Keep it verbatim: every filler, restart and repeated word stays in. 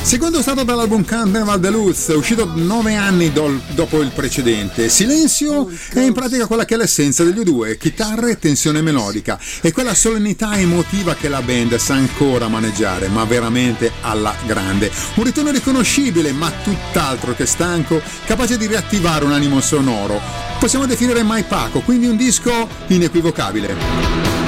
Secondo stato dall'album Carnival de Luz, uscito nove anni do- dopo il precedente. Silenzio è in pratica quella che è l'essenza degli U due, chitarre e tensione melodica, e quella solennità emotiva che la band sa ancora maneggiare, ma veramente alla grande. Un ritorno riconoscibile, ma tutt'altro che stanco, capace di riattivare un animo sonoro. Possiamo definire Mai Paco, quindi un disco inequivocabile.